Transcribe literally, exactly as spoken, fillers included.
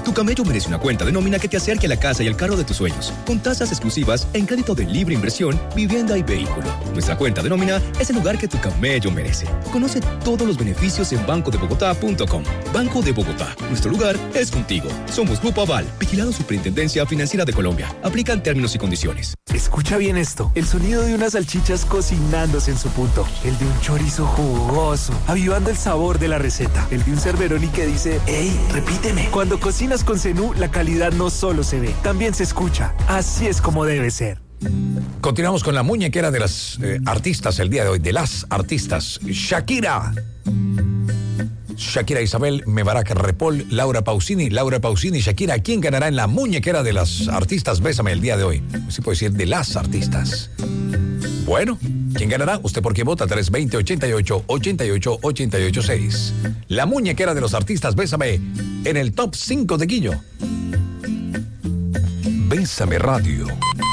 Tu camello merece una cuenta de nómina que te acerque a la casa y al carro de tus sueños, con tasas exclusivas en crédito de libre inversión, vivienda y vehículo. Nuestra cuenta de nómina es el lugar que tu camello merece. Conoce todos los beneficios en banco de bogotá punto com. Banco de Bogotá. Nuestro lugar es contigo. Somos Grupo Aval, vigilado Superintendencia Financiera de Colombia. Aplican términos y condiciones. Escucha bien esto. El sonido de unas salchichas cocinándose en su punto. El de un chorizo jugoso, avivando el sabor de la receta. El de un Cerberoni que dice, ¡ey, repíteme! Cuando cocinas con Zenú, la calidad no solo se ve, también se escucha. Así es como debe ser. Continuamos con la muñequera de las eh, artistas el día de hoy, de las artistas. Shakira. Shakira Isabel, Mebarak Repol, Laura Pausini, Laura Pausini, Shakira. ¿Quién ganará en la muñequera de las artistas? Bésame el día de hoy. Sí puede decir de las artistas. Bueno, ¿quién ganará? ¿Usted por qué vota? tres veinte, ochenta y ocho, ochenta y ocho, ochenta y ocho, seis. La muñequera de los artistas, Bésame, en el top cinco de Guillo. Bésame Radio.